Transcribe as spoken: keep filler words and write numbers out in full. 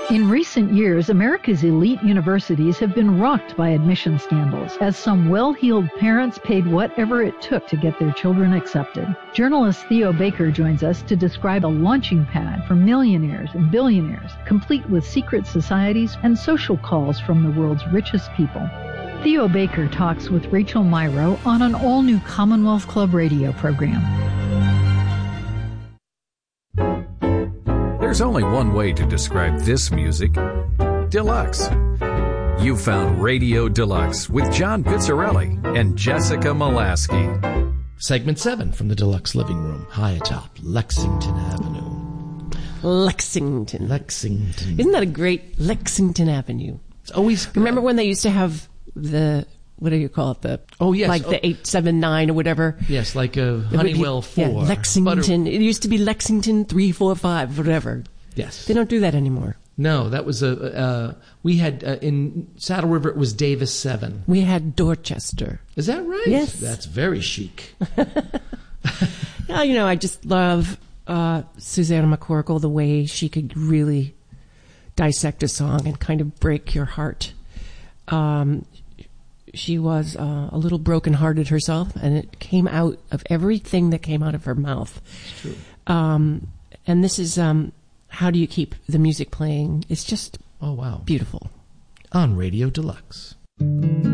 In recent years, America's elite universities have been rocked by admission scandals, as some well-heeled parents paid whatever it took to get their children accepted. Journalist Theo Baker joins us to describe a launching pad for millionaires and billionaires, complete with secret societies and social calls from the world's richest people. Theo Baker talks with Rachel Myrow on an all-new Commonwealth Club radio program. There's only one way to describe this music. Deluxe. You found Radio Deluxe with John Pizzarelli and Jessica Molaski. Segment seven from the Deluxe Living Room, high atop Lexington Avenue. Lexington. Lexington. Isn't that a great Lexington Avenue? It's always good. Remember when they used to have the, what do you call it? The Oh, yes. Like oh. the eight seven nine or whatever. Yes, like a Honeywell be, four. Yeah, Lexington. Butter. It used to be Lexington three four five, whatever. Yes. They don't do that anymore. No, that was a, uh, we had, uh, in Saddle River, it was Davis seven. We had Dorchester. Is that right? Yes. That's very chic. Yeah, you know, I just love uh, Susanna McCorkle, the way she could really dissect a song and kind of break your heart. Um, she was uh, a little brokenhearted herself, and it came out of everything that came out of her mouth. It's true. Um, and this is... Um, How do you keep the music playing? It's just oh wow, beautiful. On Radio Deluxe.